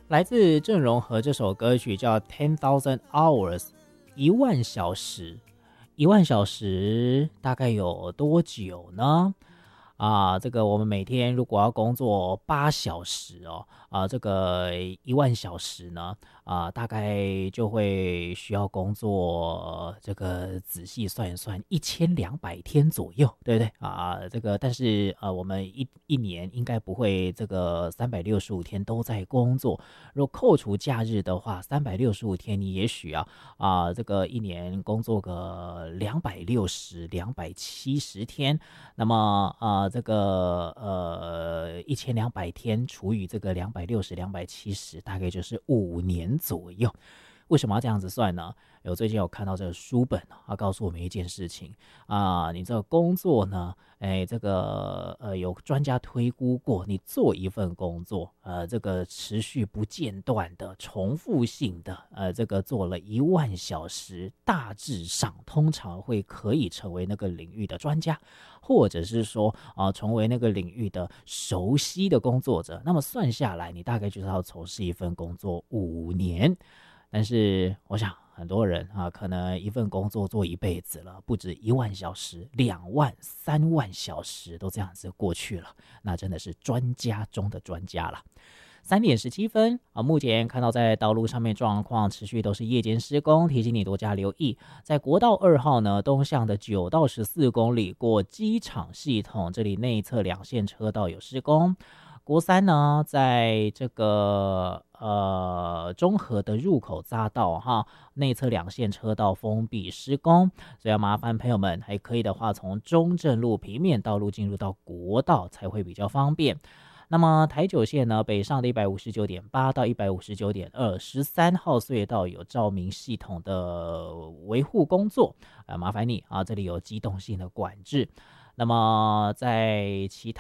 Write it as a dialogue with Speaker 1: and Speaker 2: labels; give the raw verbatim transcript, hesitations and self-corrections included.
Speaker 1: 来自郑容和这首歌曲叫《Ten Thousand Hours》，一万小时。一万小时大概有多久呢？啊，这个我们每天如果要工作八小时哦，啊，这个一万小时呢，啊，大概就会需要工作这个仔细算一算，一千两百天左右，对不对啊？这个但是呃，我们一一年应该不会这个三百六十五天都在工作，如果扣除假日的话，三百六十五天你也许啊啊，这个一年工作个两百六十、两百七十天。那么呃，这个呃一千两百天除以这个两百六十、两百七十，大概就是五年左右。为什么要这样子算呢？我最近有看到这个书本啊，告诉我们一件事情啊，你这个工作呢，哎，这个呃有专家推估过，你做一份工作，呃，这个持续不间断的、重复性的，呃，这个做了一万小时，大致上通常会可以成为那个领域的专家，或者是说啊、呃，成为那个领域的熟悉的工作者。那么算下来，你大概就是要从事一份工作五年。但是我想很多人啊，可能一份工作做一辈子了，不止一万小时、两万、三万小时都这样子过去了，那真的是专家中的专家了。三点十七分啊，目前看到在道路上面状况持续都是夜间施工，提醒你多加留意。在国道二号呢，东向的九到十四公里过机场系统，这里内侧两线车道有施工。国三呢，在这个呃中和的入口匝道哈，内侧两线车道封闭施工，所以要麻烦朋友们，还可以的话从中正路平面道路进入到国道才会比较方便。那么台九线呢，北上的一百五十九点八到一百五十九点二，十三号隧道有照明系统的维护工作，呃，麻烦你啊，这里有机动性的管制。那么在其他